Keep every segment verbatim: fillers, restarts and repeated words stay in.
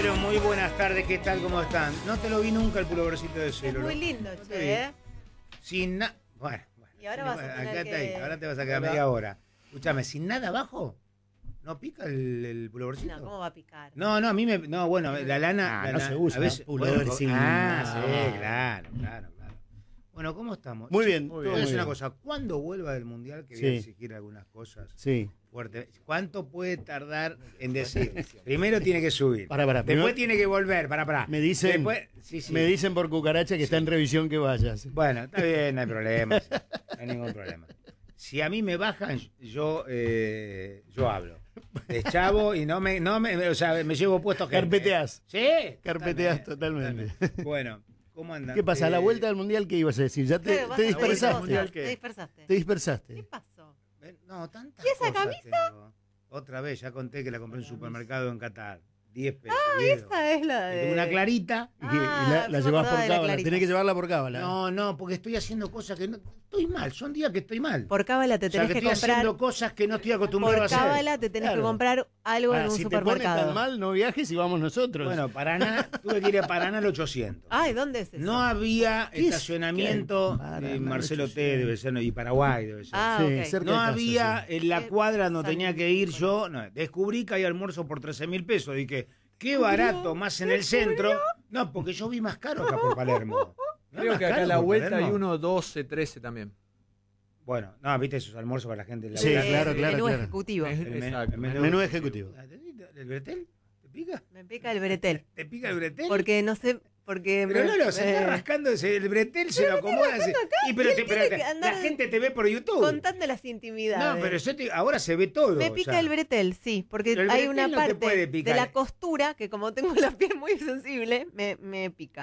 Bueno, muy buenas tardes, ¿qué tal? ¿Cómo están? No te lo vi nunca el pullovercito de celo. Es muy lindo, no che, ¿eh? Sin nada. Bueno, bueno. Y ahora vas a tener acá que... está ahí. Ahora te vas a quedar media hora. Escúchame, sin nada abajo, ¿no pica el, el pullovercito? No, ¿cómo va a picar? No, no, a mí me. No, bueno, la lana. Ah, la, no la, se usa a veces, pullover bueno, sin Ah, nada. sí, claro, claro, claro. Bueno, ¿cómo estamos? Muy Che, bien, te muy voy a bien. decir Muy una bien. cosa. ¿Cuándo vuelva del mundial? Que Sí. voy a exigir algunas cosas. Sí. Fuerte. ¿Cuánto puede tardar en decir? Primero tiene que subir. Pará, pará, Después primero- tiene que volver. Pará, pará. Me dicen, Después- sí, sí. me dicen por cucaracha que está en revisión que vayas. Bueno, está bien, no hay problema. sí, No hay ningún problema. Si a mí me bajan, yo eh, yo hablo. De chavo y no me, no me, o sea, me llevo puesto gente. Carpeteás. Sí. Carpeteás totalmente. totalmente. Bueno, ¿cómo andan? ¿Qué pasa? A la Eh, vuelta del mundial, ¿qué ibas a decir? Ya te, Claro, vas te a hacer dispersaste. cosas, Te dispersaste. Te ¿Qué dispersaste. pasó? eh, No, tantas ¿Y esa cosas camisa? tengo. Otra vez, ya conté que la compré en un supermercado en Qatar. diez pesos. Ah, Diego. esa es la Y de... tengo una clarita. Y, que- y Ah, la, yo la me llevas acordaba por de la cábala. clarita. Tenés que llevarla por cábala. No, no, porque estoy haciendo cosas que no. Estoy mal, son días que estoy mal. Por cábala te O sea, tenés que que, estoy comprar... haciendo cosas que no estoy acostumbrado Por a hacer. cábala te tenés Claro. que comprar algo Ah, en un si te pones supermercado. tan mal, no viajes y vamos nosotros. Bueno, Paraná, tuve que ir a Paraná al ochocientos. Ay, ¿dónde es eso? No había ¿Qué es? estacionamiento ¿Qué hay? de Paraná, Marcelo T, ochocientos. debe ser, no, y Paraguay debe ser. Ah, Sí, ok. cerca no de casa, había sí. en la Qué cuadra, no sal- tenía que ir yo. No, descubrí que hay almuerzo por trece mil pesos. Dije, qué barato, más en el centro. No, porque yo vi más caro acá por Palermo. ¿No es Creo más que acá caro a la por vuelta Palermo? hay uno doce, trece también. Bueno, no, viste esos almuerzos para la gente. de la Sí, vida. claro, Eh, claro, menú claro. ejecutivo. Es- El menú- Exacto. el menú- Menú ejecutivo. ¿El bretel? ¿Te pica? Me pica el bretel. ¿Te pica el bretel? Porque no sé... Porque Pero me- Lolo, se está eh, rascando ese- el bretel, se lo acomoda. se- y pero y él te- pero tiene te- que andar la gente te ve por YouTube. contando las intimidades. No, pero yo te- ahora se ve todo. Me o pica sea. el bretel, sí, porque Pero el hay bretel una no te parte puede picar. de la costura que como tengo la piel muy sensible, me, me pica.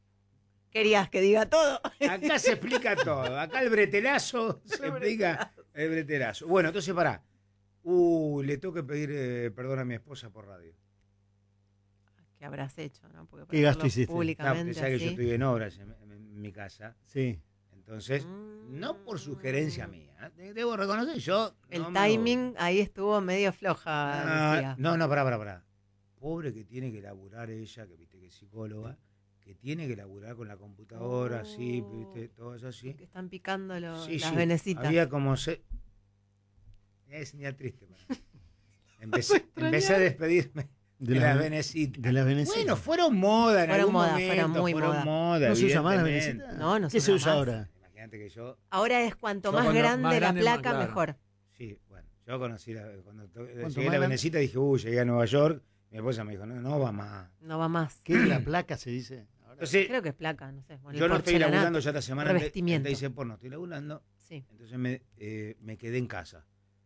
Querías que diga todo. Acá se explica todo. Acá el bretelazo se explica el bretelazo. Bueno, entonces pará. Uh, le tengo que pedir eh, perdón a mi esposa por radio. ¿Qué habrás hecho, no? Porque ¿Qué gasto hacerlo hiciste? Claro, porque Públicamente sabe que yo así. estoy en obras en, en- en mi casa. Sí. Entonces, Mm. no por sugerencia mía. ¿eh? Debo reconocer, yo. El no me- timing ahí estuvo medio floja, Ah, decía. no, no, pará, pará, pará. Pobre que tiene que laburar ella, que viste que es psicóloga, que tiene que laburar con la computadora, así, Oh. viste, todo eso así. Que están picando lo- Sí, las sí, venecitas. había como se... Es señal triste para mí. Empecé, empecé a despedirme de, De las las- venecitas. de las venecitas. Bueno, fueron moda en Fueron algún moda, momento, fueron muy fueron moda. moda, ¿No se usa más la evidentemente. venecita? No, no se ¿Qué se usa usa más. ahora? Imagínate que yo, Ahora es cuanto Yo más cuando grande, más grande, la más placa, claro. mejor. sí, bueno, yo conocí la, cuando to- llegué más a la grande? venecita dije, uy, llegué a Nueva York, mi esposa me dijo, no, no va más. No va más. ¿Qué es la placa, se dice? Ahora. Entonces, Creo que es placa, no sé. Bueno, yo el no estoy porcelanato, laburando ya esta semana, revestimiento. dice porno, estoy laburando, Sí. entonces me, eh, me quedé en casa.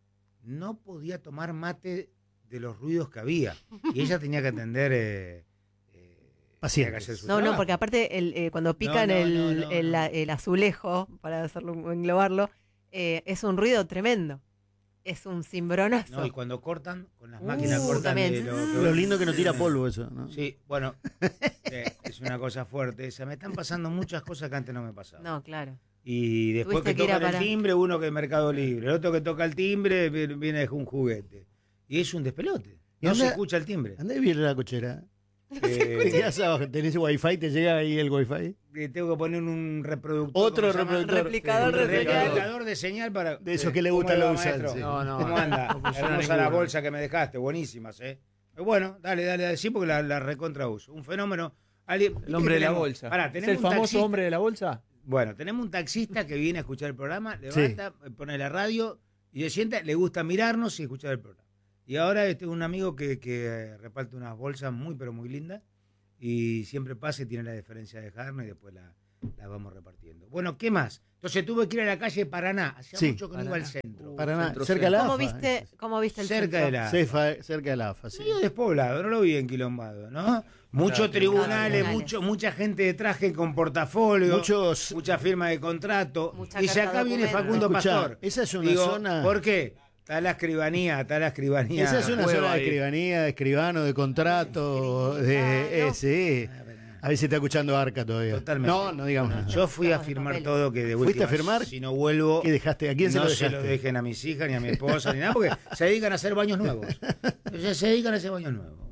No podía tomar mate de los ruidos que había. Y ella tenía que atender... Eh, eh, Pacientes. tenía que hacer su No, no, trabajo. porque aparte el, eh, cuando pican no, el, no, no, el- no. el azulejo, para hacerlo englobarlo, eh, es un ruido tremendo. Es un cimbronazo. No, y cuando cortan, con las Uh, máquinas cortan también. de lo, Lo lindo que no tira polvo eso, ¿no? Sí, bueno, eh, es una cosa fuerte esa. Me están pasando muchas cosas que antes no me pasaban. No, claro. Y después Tuviste que que ir a tocan el parar. timbre, uno que es Mercado Libre. El otro que toca el timbre viene viene de un juguete. Y es un despelote. ¿Y No anda- se escucha el timbre. Andá a vivir en la cochera. Eh, ¿Te quedás abajo? ¿Tenés wifi? ¿Te llega ahí el wifi? eh, tengo que poner un reproductor. Otro ¿cómo se llama? reproductor. Replicador Un de Sí, señal. replicador de señal para. De esos eh, que le ¿cómo gusta va, lo usan, maestro? sí. No, no. ¿Cómo anda? No funciona Hermosa la ninguno. bolsa que me dejaste, buenísimas, ¿eh? Eh, Bueno, dale, dale, dale, sí, porque la, la recontra uso. Un fenómeno. Alguien- El ¿viste hombre que de la tenemos- bolsa. Pará, ¿Es tenemos el un famoso taxista- hombre de la bolsa? Bueno, tenemos un taxista que viene a escuchar el programa, Sí. levanta, pone la radio y se sienta, le gusta mirarnos y escuchar el programa. Y ahora este un amigo que, que eh, reparte unas bolsas muy, pero muy lindas y siempre pasa y tiene la deferencia de dejarnos y después la, la vamos repartiendo. Bueno, ¿qué más? Entonces tuve que ir a la calle Paraná, hacía Sí. mucho que no iba al centro. Para nada. Centro, Cerca de la ¿Cómo AFA. viste, ¿Cómo viste el Cerca de centro? la... Cefa- cerca de la AFA, sí. Medio despoblado, no lo vi enquilombado, ¿no? Muchos Claro, tribunales, tribunales. mucho, mucha gente de traje con portafolio, Muchos. mucha firma de contrato. Mucha Dice, carta acá viene documento. Facundo Escuchá, Pastor. esa es una Digo, zona- ¿por qué? Está la escribanía, está la escribanía. Esa es una Hueva zona de ahí. escribanía, de escribano, de contrato, de... eh, sí. A ver si está escuchando Arca todavía. Totalmente. No, no digamos nada. Yo fui a Estamos de firmar papel. todo que de ¿Fuiste a última, firmar? Si no vuelvo, ¿Qué dejaste? ¿A quién se no lo se lo dejaste? dejen a mis hijas, ni a mi esposa, ni nada, porque se dedican a hacer baños nuevos. Ellos se dedican a hacer baños nuevos.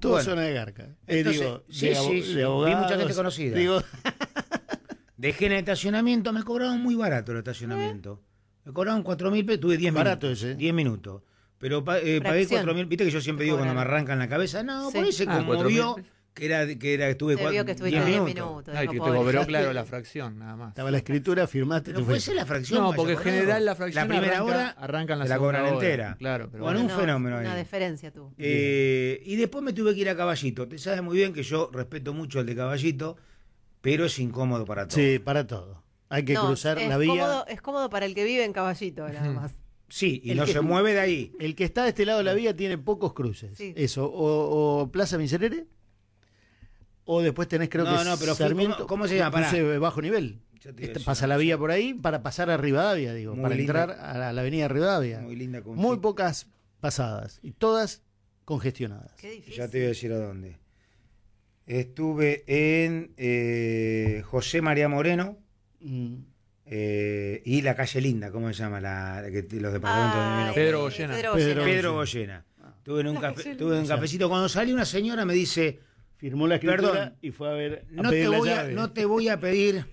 Todo Bueno, zona de Garca. Eh, entonces, digo, sí, de, sí, abo- sí. de abogados. Vi mucha gente conocida. Digo, Dejé en el estacionamiento, me cobraban muy barato el estacionamiento. Me cobraban cuatro mil pesos, tuve diez Barato minutos. ese. diez minutos. Pero pa- eh, pagué Fracción. cuatro mil, viste que yo siempre digo cuando me Cobraron. arrancan la cabeza, no, Sí. por ahí se Ah, cuatro conmovió mil. que era, que era, estuve Te cua- vio que estuviste diez diez minutos. minutos. Ay, dijo, que te pobre. cobró, claro, la fracción, nada más. estaba la escritura, firmaste Pero tu puede fecha. ser la fracción. No, me porque en haya cobrado. general la fracción La primera arranca- hora arrancan la te la segunda cobran hora. entera. Claro, pero Bueno, bueno. un fenómeno ahí. Una diferencia tú. Eh, y después me tuve que ir a Caballito. Te sabes muy bien que yo respeto mucho el de Caballito, pero es incómodo para todos. Sí, para todo. Hay que No, cruzar es la vía. Cómodo, es cómodo para el que vive en Caballito, nada más. Sí, y El no que- se mueve de ahí. El que está de este lado de la vía tiene pocos cruces. Sí. Eso, o, o Plaza Miserere, o después tenés creo No, que no, pero fui- Sarmiento. ¿cómo- cómo se llama? Pará. cruce de bajo nivel. Yo te iba a Este, decir pasa una la vía cosa. por ahí para pasar a Rivadavia, digo, Muy para linda. entrar a la, a la avenida Rivadavia. Muy linda con Muy pocas pasadas y todas congestionadas. Qué difícil. Ya te voy a decir a dónde. Estuve en eh, José María Moreno Mm. eh, y la calle Linda, ¿cómo se llama? La, la que, los departamentos de Ay, Mimeno. Pedro Goyena. Pedro Pedro Goyena. Pedro Goyena. Tuve en un, La café, calle tuve en un Linda. cafecito. Cuando salí una señora me dice, Firmó la escritura Perdón. y fue a ver. A no te, pedir la voy a, llave. no te voy a pedir...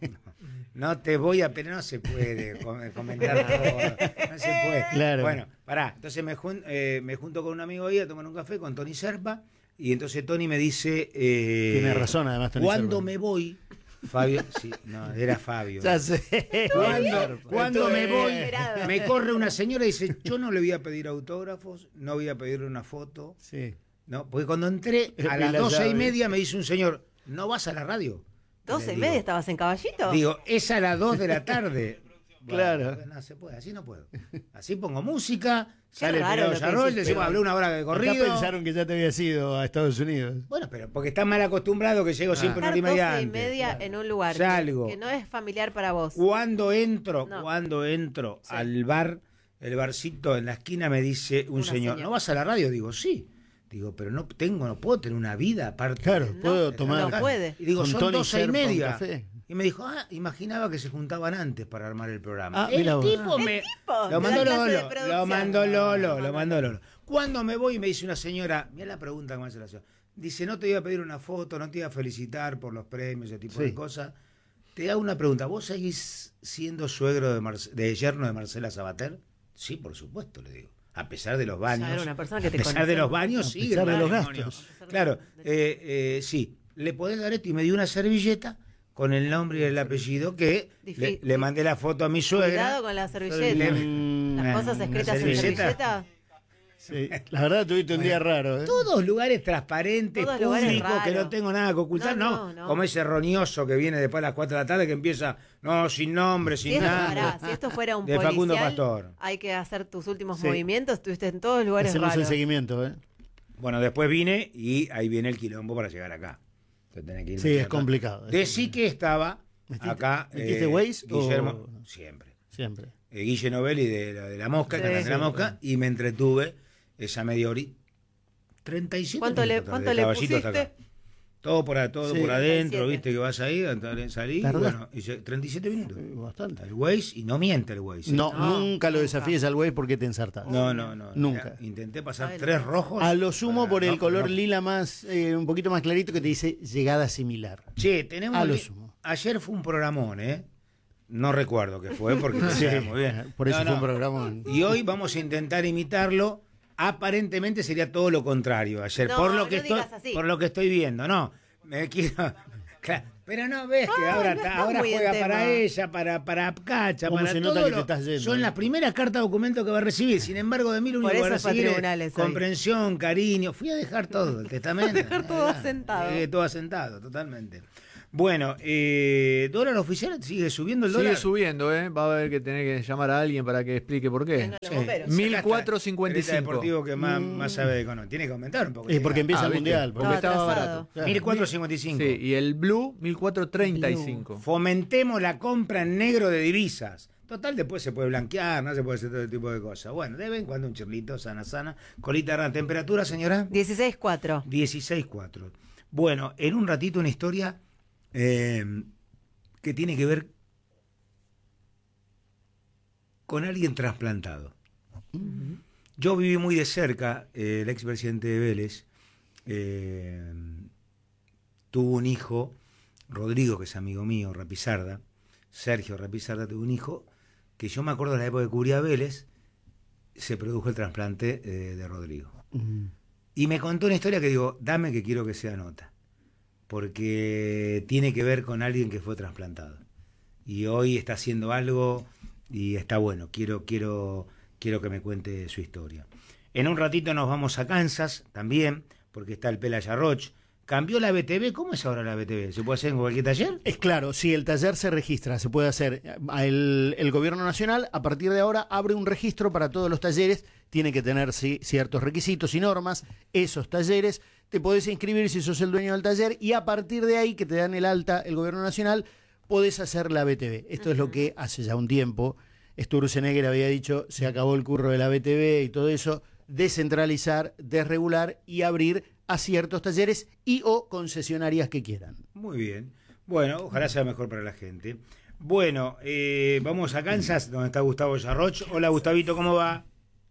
No te voy a pedir, no se puede com- comentar todo, no se puede. Claro. Bueno, pará, entonces me, jun- eh, me junto con un amigo ahí a tomar un café con Tony Serpa y entonces Tony me dice... eh, Tiene razón, además, Tony Cuando Serpa. me voy... Fabio, sí, no, era Fabio. Ya sé. Cuando, cuando me voy, Esperado. me corre una señora y dice, yo no le voy a pedir autógrafos, no voy a pedirle una foto, Sí. no, porque cuando entré a Y las la doce y llave. media me dice un señor, ¿no vas a la radio? ¿Doce Le y digo, media estabas en Caballito? Digo, es a las dos de la tarde. Claro. Bueno, no se puede, así no puedo. Así pongo música, sale el raro pelado lo que Charrol, hiciste. decimos, hablé una hora de Acá corrido. pensaron que ya te habías ido a Estados Unidos. Bueno, pero porque estás mal acostumbrado que llego siempre una Estar hora y media doce y antes. media en un lugar que, Salgo. que no es familiar para vos. Cuando entro, No. cuando entro Sí. al bar, el barcito en la esquina me dice un Una señor, señora. ¿no vas a la radio? Digo, sí. Digo, pero no tengo, no puedo tener una vida aparte. Claro, de- puedo de tomar. trabajar. No puede. Y digo, con son Tony doce y Serpa un media. café. Y me dijo, ah, imaginaba que se juntaban antes para armar el programa. Ah, el mira vos. tipo Ah. me... El tipo, Lo mandó la clase de Lolo, producción. lo mandó Lolo, No, lo no, mandó no. Lolo. Cuando me voy me dice una señora, mira la pregunta que me hace la señora. Dice, no te iba a pedir una foto, no te iba a felicitar por los premios, ese tipo Sí. de cosas. Te hago una pregunta, ¿vos seguís siendo suegro de, Marce- de yerno de Marcela Sabater? Sí, por supuesto, le digo. A pesar de los baños. era una persona que a te pesar de conocía. los baños, A sigue pesar el de los matrimonio. gastos. Claro, eh, eh, sí. Le podés dar esto y me dio una servilleta con el nombre y el apellido que le, Difí- le mandé la foto a mi suegra. Cuidado con la servilleta. Mm, Las Una- cosas una escritas en servilleta. servilleta. sí. La verdad tuviste un día raro, ¿eh? Todos lugares transparentes, Todos lugares públicos, que raros. no tengo nada que ocultar, No, no, no, no. como ese roñoso que viene después a las cuatro de la tarde que empieza, no, sin nombre, Si sin esto, nada. pará, si esto fuera un De Facundo policial, Pastor. hay que hacer tus últimos Sí. movimientos. Estuviste en todos lugares Hacemos el raros. seguimiento, ¿eh? Bueno, después vine y ahí viene el quilombo para llegar acá. Entonces tenés que irme Sí, es acá. complicado. es Decí que estaba ¿Metiste- acá. metiste Waze o- Guillermo, siempre. Siempre. Eh, Guille Novelli de, la- de la Mosca, Sí. Canal de la Sí. Mosca, y me entretuve esa media hora. treinta y siete ¿Cuánto le- minutos, cuánto de le Caballito hasta pusiste? acá. Todo por, a- todo Sí. por adentro, treinta y siete. viste que vas ahí, entrar- salí, y ¿Tardás? bueno, hice treinta y siete minutos. Eh, Bastante. El Waze, y no miente el Waze. ¿eh? No, No, nunca lo nunca. desafíes al güey porque te ensartas. no, no, no. Nunca. Mira, intenté pasar Ay, tres no. rojos. A lo sumo para- por el no, color no. lila más, eh, un poquito más clarito que te dice llegada similar. Che, tenemos. A lo li- sumo. Ayer fue un programón, ¿eh? No recuerdo qué fue, porque te Sí, sabe muy bien. por eso No, fue no. un programa. Y hoy vamos a intentar imitarlo. Aparentemente sería todo lo contrario ayer, No, por lo no que estoy, digas así. por lo que estoy viendo, no. Me quiero. Claro, pero no ves que Ah, ahora, no ta- estás ahora muy en juega tema. para ella, para para Cacha, ¿Cómo para se todo nota que lo- te estás yendo, son eh? las primeras cartas de documento que va a recibir. Sin embargo, de mí lo único Por que va a eso fue a recibir es tribunales hoy. comprensión, cariño. Fui a dejar todo, el testamento. Dejar todo Eh, asentado. eh, todo asentado, totalmente. Bueno, eh, ¿dólar oficial sigue subiendo el Sigue dólar? subiendo, ¿eh? Va a haber que tener que llamar a alguien para que explique por qué. Venga, los bomberos. mil cuatrocientos cincuenta y El cinco. deportivo que más, más sabe de economía. Tiene que aumentar un poco. Eh, porque empieza Ah, el ¿viste? mundial. porque- Porque Estaba estaba atrasado. barato. Claro. mil cuatrocientos cincuenta y cinco. Sí, y el Blue mil cuatrocientos treinta y cinco. Fomentemos la compra en negro de divisas. Total, después se puede blanquear, no se puede hacer todo tipo de cosas. Bueno, de vez en cuando un chirlito, sana, sana. Colita rara. ¿Temperatura, señora? dieciséis cuatro. dieciséis cuatro. Bueno, en un ratito una historia eh, que tiene que ver con alguien trasplantado. Yo viví muy de cerca eh, el expresidente de Vélez eh, tuvo un hijo, Rodrigo, que es amigo mío, Rapizarda, Sergio Rapizarda tuvo un hijo, que yo me acuerdo de la época de cubría Vélez, se produjo el trasplante eh, de Rodrigo. Uh-huh. Y me contó una historia que digo, dame que quiero que sea nota, porque tiene que ver con alguien que fue trasplantado. Y hoy está haciendo algo y está bueno, quiero, quiero, quiero que me cuente su historia. En un ratito nos vamos a Kansas también, porque está el Pela Yarroch. ¿Cambió la B T V? ¿Cómo es ahora la B T V? ¿Se puede hacer en cualquier taller? Es claro, si el taller se registra, se puede hacer. El, el gobierno nacional, a partir de ahora, abre un registro para todos los talleres. Tiene que tener sí, ciertos requisitos y normas. Esos talleres, te podés inscribir si sos el dueño del taller y a partir de ahí, que te dan el alta el gobierno nacional, podés hacer la B T V. Esto uh-huh. es lo que hace ya un tiempo Sturzenegger había dicho, se acabó el curro de la B T V y todo eso, descentralizar, desregular y abrir a ciertos talleres y o concesionarias que quieran. Muy bien. Bueno, ojalá sea mejor para la gente. Bueno, eh, vamos a Kansas, donde está Gustavo Yarroch. Hola, Gustavito, ¿cómo va?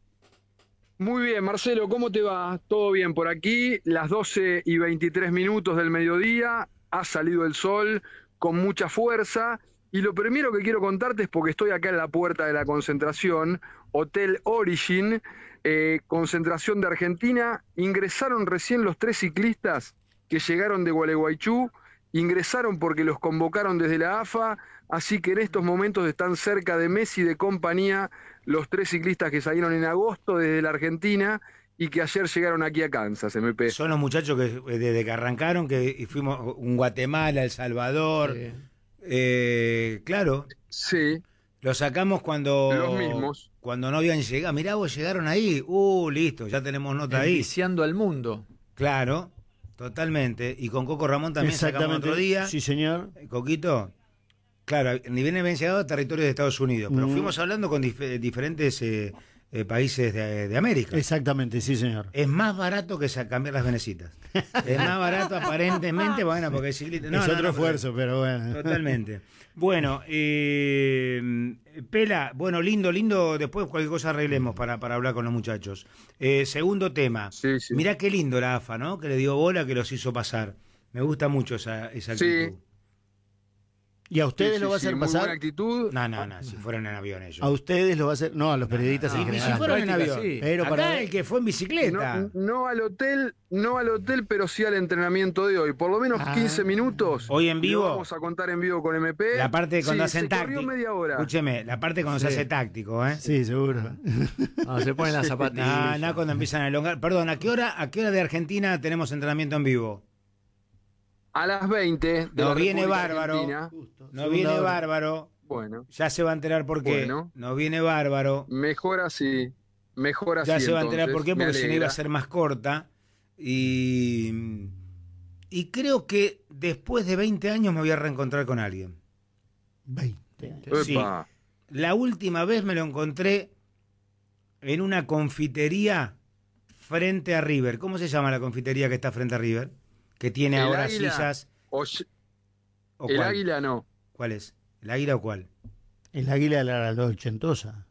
Muy bien, Marcelo, ¿cómo te va? Todo bien por aquí, las doce y veintitrés minutos del mediodía, ha salido el sol con mucha fuerza, y lo primero que quiero contarte es porque estoy acá en la puerta de la concentración, Hotel Origin, eh, concentración de Argentina, ingresaron recién los tres ciclistas que llegaron de Gualeguaychú, ingresaron porque los convocaron desde la A F A, así que en estos momentos están cerca de Messi de compañía los tres ciclistas que salieron en agosto desde la Argentina y que ayer llegaron aquí a Kansas, M P. Son los muchachos que desde que arrancaron, que fuimos en Guatemala, El Salvador, sí. eh, claro. Sí. Los sacamos cuando, los mismos. Cuando no habían llegado. Mirá, vos llegaron ahí, uh, listo, ya tenemos nota ahí. Iniciando al mundo. Claro, totalmente. Y con Coco Ramón también sacamos otro día. Sí, señor. Coquito, claro, ni bien habían llegado a territorios de Estados Unidos, pero mm. fuimos hablando con dif- diferentes eh, eh, países de, de América. Exactamente, sí, señor. Es más barato que cambiar las venecitas. Es más barato aparentemente, bueno, porque el ciclista... No, es no, otro no, esfuerzo, pero, pero bueno. Totalmente. Bueno, eh, Pela, bueno, lindo, lindo, después cualquier cosa arreglemos para, para hablar con los muchachos. Eh, segundo tema, sí, sí. Mirá qué lindo la A F A, ¿no? Que le dio bola, que los hizo pasar. Me gusta mucho esa, esa actitud. Sí. ¿Y a ustedes sí, lo va a sí, hacer sí, pasar? Muy buena actitud. No, no, no, si fueron en avión ellos. ¿A ustedes lo va a hacer? No, a los periodistas no, en no, general. si fueron en avión. Sí. Pero Acá para... el que fue en bicicleta. No, no al hotel, no al hotel, pero sí al entrenamiento de hoy. Por lo menos ah. quince minutos. Hoy en vivo. Lo vamos a contar en vivo con M P. La parte de cuando sí, hacen táctico. media hora. Escúcheme, la parte cuando sí. se hace táctico, ¿eh? Sí, seguro. No, se ponen las zapatillas. No, no, cuando empiezan a elongar. Perdón, ¿a qué hora, a qué hora de Argentina tenemos entrenamiento en vivo? A las veinte. De No la viene República bárbaro. Argentina. No viene bárbaro. Bueno. Ya se va a enterar por qué. Bueno. No viene bárbaro. Mejor así. Mejor así. Ya se va a enterar entonces. por qué, porque si no iba a ser más corta. Y, y creo que después de veinte años me voy a reencontrar con alguien. veinte Sí. La última vez me lo encontré en una confitería frente a River. ¿Cómo se llama la confitería que está frente a River? Que tiene El ahora Águila, sillas. O, ¿O el cuál? Águila no. ¿Cuál es? ¿El Águila o cuál? El Águila de la la ochentosa.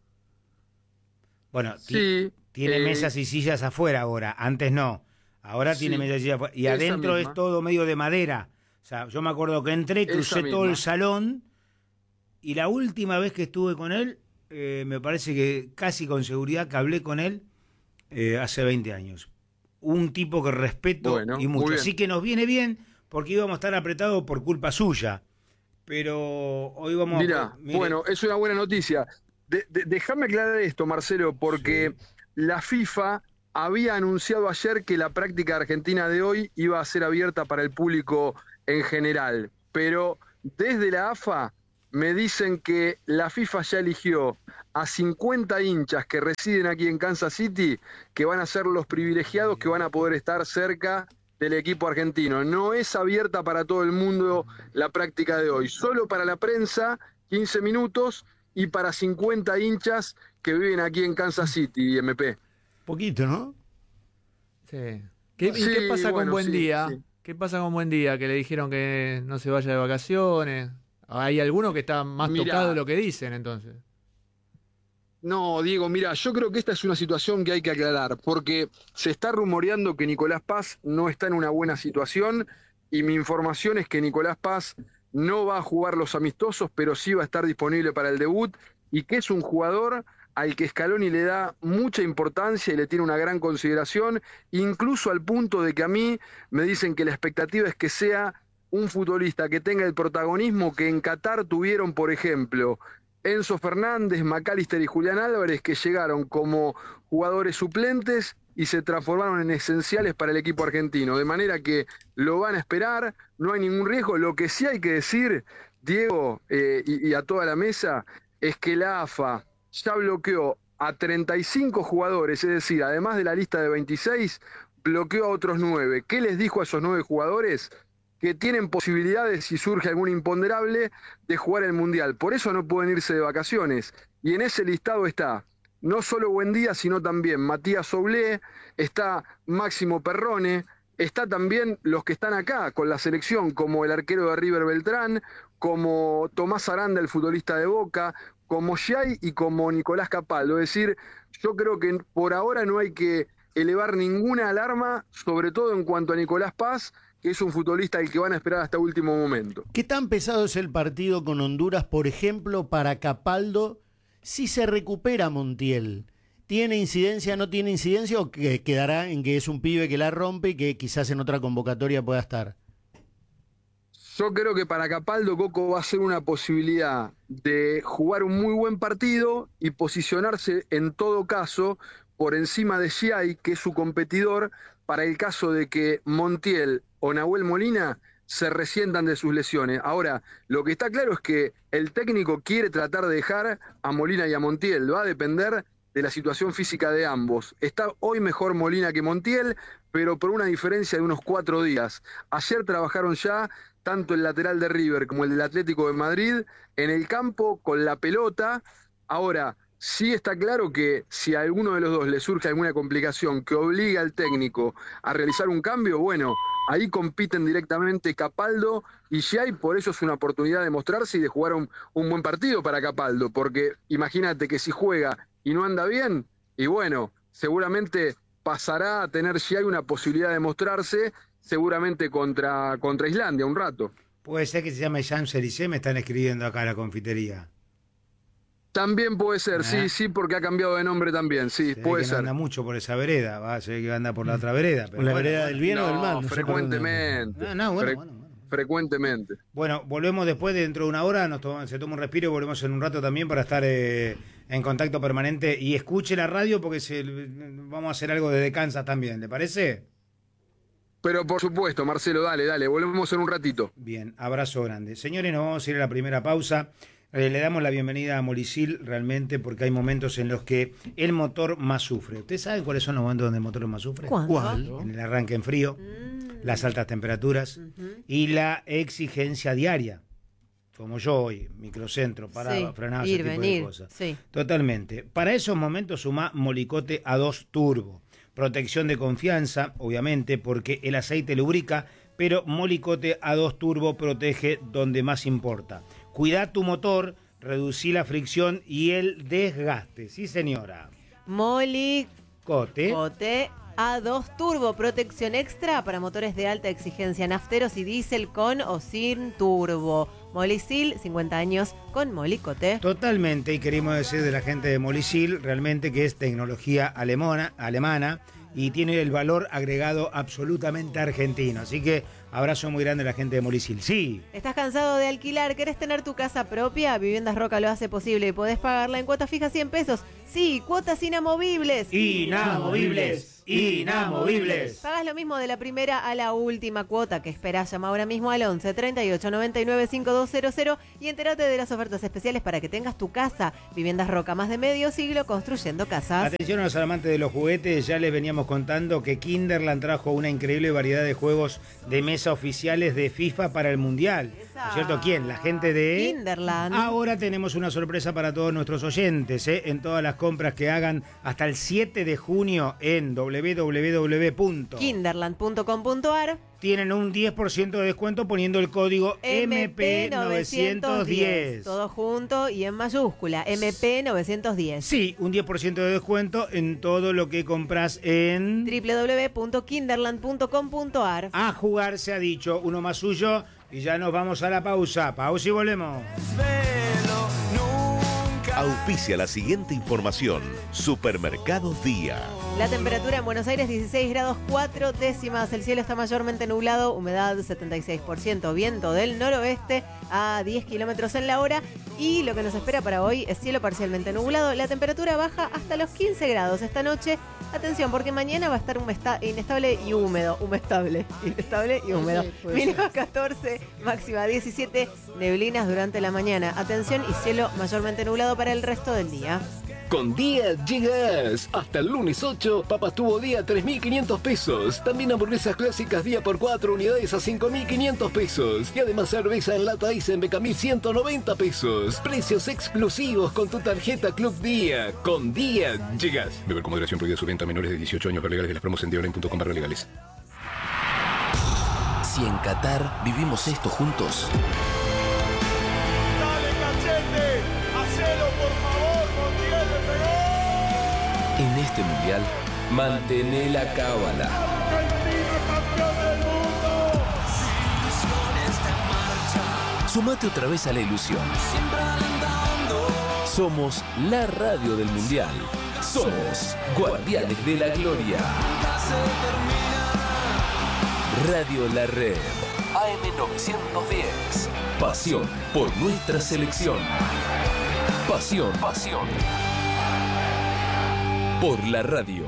Bueno, Sí. ti- tiene eh, mesas y sillas afuera ahora. Antes no. Ahora Sí, tiene mesas y sillas afuera. Y esa adentro misma. es todo medio de madera. O sea, yo me acuerdo que entré, crucé Esa todo el misma. salón. Y la última vez que estuve con él, eh, me parece que casi con seguridad que hablé con él eh, hace veinte años. Un tipo que respeto Bueno, y muy mucho. bien. Así que nos viene bien porque íbamos a estar apretados por culpa suya. Pero hoy vamos Mira, a... mire, bueno, es una buena noticia. De, de, déjame aclarar esto, Marcelo, porque Sí. la FIFA había anunciado ayer que la práctica argentina de hoy iba a ser abierta para el público en general. Pero desde la A F A me dicen que la FIFA ya eligió a cincuenta hinchas que residen aquí en Kansas City, que van a ser los privilegiados que van a poder estar cerca del equipo argentino. No es abierta para todo el mundo la práctica de hoy, solo para la prensa, quince minutos, y para cincuenta hinchas que viven aquí en Kansas City, M P. Poquito, ¿no? Sí. ¿Qué, ¿Y Sí, qué pasa bueno, con Buen sí, Día? sí. ¿Qué pasa con Buen Día? Que le dijeron que no se vaya de vacaciones. Hay alguno que está más Mirá. tocado de lo que dicen, entonces. No, Diego, mira, yo creo que esta es una situación que hay que aclarar, porque se está rumoreando que Nicolás Paz no está en una buena situación, y mi información es que Nicolás Paz no va a jugar los amistosos, pero sí va a estar disponible para el debut, y que es un jugador al que Scaloni le da mucha importancia y le tiene una gran consideración, incluso al punto de que a mí me dicen que la expectativa es que sea un futbolista que tenga el protagonismo que en Qatar tuvieron, por ejemplo, Enzo Fernández, McAllister y Julián Álvarez, que llegaron como jugadores suplentes y se transformaron en esenciales para el equipo argentino. De manera que lo van a esperar, no hay ningún riesgo. Lo que sí hay que decir, Diego, eh, y, y a toda la mesa, es que la A F A ya bloqueó a treinta y cinco jugadores, es decir, además de la lista de veintiséis, bloqueó a otros nueve. ¿Qué les dijo a esos nueve jugadores? Que tienen posibilidades, si surge algún imponderable, de jugar el Mundial. Por eso no pueden irse de vacaciones. Y en ese listado está no solo Buendía, sino también Matías Soulé, está Máximo Perrone, está también los que están acá con la selección, como el arquero de River Beltrán, como Tomás Aranda, el futbolista de Boca, como Giai y como Nicolás Capaldo. Es decir, yo creo que por ahora no hay que elevar ninguna alarma, sobre todo en cuanto a Nicolás Paz, que es un futbolista al que van a esperar hasta último momento. ¿Qué tan pesado es el partido con Honduras, por ejemplo, para Capaldo, si se recupera Montiel? ¿Tiene incidencia, no tiene incidencia, o que quedará en que es un pibe que la rompe y que quizás en otra convocatoria pueda estar? Yo creo que para Capaldo, Coco, va a ser una posibilidad de jugar un muy buen partido y posicionarse en todo caso por encima de Giai, que es su competidor, para el caso de que Montiel o Nahuel Molina se resientan de sus lesiones. Ahora, lo que está claro es que el técnico quiere tratar de dejar a Molina y a Montiel. Va a depender de la situación física de ambos. Está hoy mejor Molina que Montiel, pero por una diferencia de unos cuatro días. Ayer trabajaron ya tanto el lateral de River como el del Atlético de Madrid en el campo con la pelota. Ahora, sí está claro que si a alguno de los dos le surge alguna complicación que obliga al técnico a realizar un cambio, bueno, ahí compiten directamente Capaldo y Giai, por eso es una oportunidad de mostrarse y de jugar un, un buen partido para Capaldo, porque imagínate que si juega y no anda bien, y bueno, seguramente pasará a tener Giai una posibilidad de mostrarse, seguramente contra, contra Islandia un rato. Puede ser que se llame Jean Cerisé, me están escribiendo acá a la confitería. También puede ser, ¿Eh? sí, sí, porque ha cambiado de nombre también, sí, se puede que ser. No anda mucho por esa vereda, va a ser que anda por la otra vereda. Pero ¿La bueno, vereda del bien no, o del mal? No frecuentemente. No, no, bueno, Fre bueno, bueno. Frecuentemente. Bueno, volvemos después, de dentro de una hora, nos toma, se toma un respiro y volvemos en un rato también para estar eh, en contacto permanente. Y escuche la radio porque se, vamos a hacer algo desde Kansas también, ¿le parece? Pero por supuesto, Marcelo, dale, dale, volvemos en un ratito. Bien, abrazo grande. Señores, nos vamos a ir a la primera pausa. Eh, le damos la bienvenida a Molicil realmente porque hay momentos en los que el motor más sufre. ¿Usted sabe cuáles son los momentos donde el motor más sufre? ¿Cuándo? En el arranque en frío, Mm. las altas temperaturas Ujú. y la exigencia diaria. Como yo hoy, microcentro, paraba, Sí, frenaba, ir, ese tipo venir, de cosas. sí. Totalmente. Para esos momentos suma Molicote A dos Turbo. Protección de confianza, obviamente, porque el aceite lubrica, pero Molicote A dos Turbo protege donde más importa. Cuida tu motor, reducí la fricción y el desgaste. Sí, señora. Molicote Cote. A dos Turbo, protección extra para motores de alta exigencia, nafteros y diésel con o sin turbo. Molicil, cincuenta años con Molicote. Totalmente, y queremos decir de la gente de Molicil, realmente que es tecnología alemana, alemana y tiene el valor agregado absolutamente argentino. Así que abrazo muy grande a la gente de Molicil. Sí. ¿Estás cansado de alquilar? ¿Querés tener tu casa propia? Viviendas Roca lo hace posible y podés pagarla en cuotas fijas cien pesos. Sí, cuotas inamovibles. Inamovibles, inamovibles. Pagas lo mismo de la primera a la última cuota. ¿Que esperás? Llama ahora mismo al once, treinta y ocho, noventa y nueve, cincuenta y dos cero cero y entérate de las ofertas especiales para que tengas tu casa. Viviendas Roca, más de medio siglo construyendo casas. Atención a los amantes de los juguetes, ya les veníamos contando que Kinderland trajo una increíble variedad de juegos de mesa oficiales de FIFA para el Mundial. ¿No es cierto? ¿Quién? La gente de Kinderland. Ahora tenemos una sorpresa para todos nuestros oyentes, ¿eh? En todas las compras que hagan hasta el siete de junio en w w w punto kinderland punto com punto a r. tienen un diez por ciento de descuento poniendo el código M P novecientos diez. Todo junto y en mayúscula, M P novecientos diez. Sí, un diez por ciento de descuento en todo lo que compras en doble u doble u doble u punto kinderland punto com punto a r. A jugar se ha dicho, uno más suyo, y ya nos vamos a la pausa. Pausa y volvemos. Auspicia la siguiente información. Supermercados Día. La temperatura en Buenos Aires dieciséis grados cuatro décimas. El cielo está mayormente nublado, humedad setenta y seis por ciento, viento del noroeste a diez kilómetros en la hora. Y lo que nos espera para hoy es cielo parcialmente nublado. La temperatura baja hasta los quince grados esta noche. Atención, porque mañana va a estar inestable y húmedo. Humestable, inestable y húmedo. Mínima catorce, máxima diecisiete. Neblinas durante la mañana. Atención y cielo mayormente nublado para el resto del día. Con Día llegas. Hasta el lunes ocho, papas tubo Día tres mil quinientos pesos. También hamburguesas clásicas Día por cuatro unidades a cinco mil quinientos pesos. Y además cerveza en lata Eisenbeck a mil ciento noventa pesos. Precios exclusivos con tu tarjeta Club Día. Con Día llegas. Beber con moderación, prohibida su venta a menores de dieciocho años. Ver legales de las promos en diaonline punto com barra legales. Si en Qatar vivimos esto juntos. ¡Dale, Cachete! ¡Hacelo, por favor! ¡Montiel le pegó! En este mundial, mantené la cábala. ¡Argentina, campeón del mundo! Sumate otra vez a la ilusión. Somos la radio del mundial. Somos Guardianes de la Gloria. Radio La Red. A M novecientos diez. Pasión por nuestra selección. Pasión, pasión. Por la radio.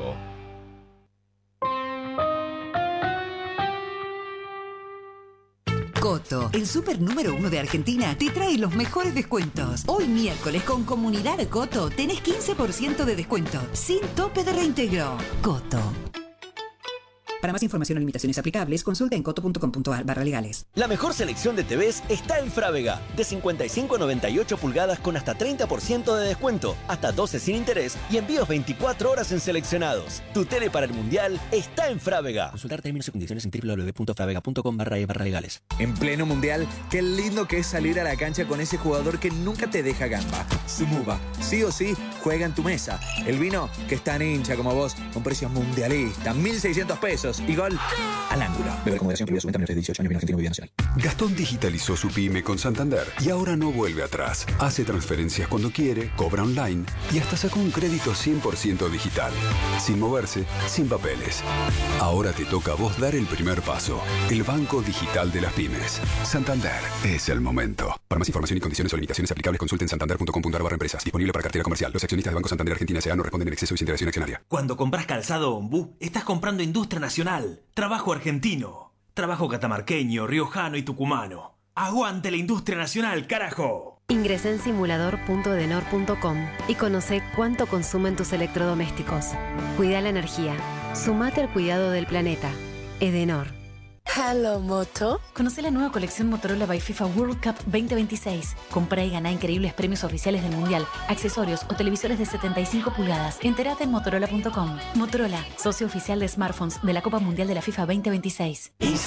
Coto, el súper número uno de Argentina, te trae los mejores descuentos. Hoy miércoles con Comunidad Coto tenés quince por ciento de descuento, sin tope de reintegro. Coto. Para más información o limitaciones aplicables, consulta en coto punto com punto a r barra legales. La mejor selección de T Vs está en Frávega. De cincuenta y cinco a noventa y ocho pulgadas con hasta treinta por ciento de descuento, hasta doce sin interés y envíos veinticuatro horas en seleccionados. Tu tele para el mundial está en Frávega. Consultar términos y condiciones en doble u doble u doble u punto fravega punto com barra e barra legales. En pleno mundial, qué lindo que es salir a la cancha con ese jugador que nunca te deja gamba. Sumuba, sí o sí, juega en tu mesa. El vino que es tan hincha como vos, con precios mundialistas, mil seiscientos pesos. Y gol al ángulo. Beber con moderación, prohibida su venta a menores de dieciocho años. Vino Argentino, Bebida Nacional. Gastón digitalizó su pyme con Santander y ahora no vuelve atrás. Hace transferencias cuando quiere, cobra online y hasta sacó un crédito cien por ciento digital. Sin moverse, sin papeles. Ahora te toca a vos dar el primer paso. El banco digital de las pymes. Santander es el momento. Para más información y condiciones o limitaciones aplicables, consulten santander punto com punto a r barra empresas. Disponible para cartera comercial. Los accionistas de Banco Santander Argentina S A no responden en exceso y sin interacción accionaria. Cuando compras calzado Ombú, estás comprando industria nacional. Trabajo argentino. Trabajo catamarqueño, riojano y tucumano. ¡Aguante la industria nacional, carajo! Ingresá en simulador punto edenor punto com y conoce cuánto consumen tus electrodomésticos. Cuida la energía. Sumate al cuidado del planeta. Edenor. Hello, Moto. Conoce la nueva colección Motorola by FIFA World Cup veinte veintiséis. Comprá y ganá increíbles premios oficiales del Mundial, accesorios o televisores de setenta y cinco pulgadas. Entérate en motorola punto com. Motorola, socio oficial de smartphones de la Copa Mundial de la FIFA veinte veintiséis.